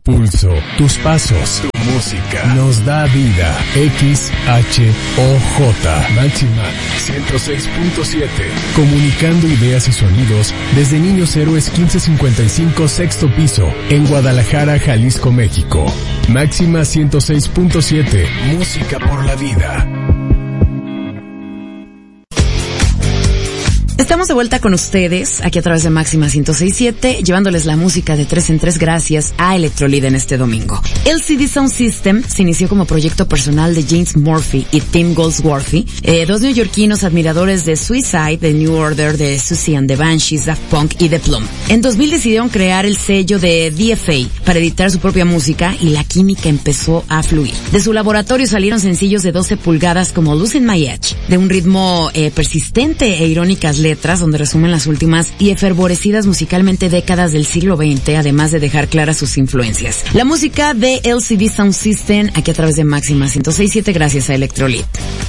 Pulso, tus pasos, tu música, nos da vida. XHOJ, Máxima 106.7. Comunicando ideas y sonidos desde Niños Héroes 1555, sexto piso, en Guadalajara, Jalisco, México. Máxima 106.7, música por la vida. Estamos de vuelta con ustedes, aquí a través de Máxima 106.7, llevándoles la música de 3 en 3 gracias a Electrolit en este domingo. LCD Sound System se inició como proyecto personal de James Murphy y Tim Goldsworthy, dos neoyorquinos admiradores de Suicide, The New Order, de Siouxsie and the Banshees, Daft Punk y The Plum. En 2000 decidieron crear el sello de DFA para editar su propia música y la química empezó a fluir. De su laboratorio salieron sencillos de 12 pulgadas como Losing My Edge, de un ritmo persistente e irónicas letras donde resumen las últimas y efervorecidas musicalmente décadas del siglo XX, además de dejar claras sus influencias. La música de LCD Sound System, aquí a través de Máxima 106.7 gracias a Electrolit.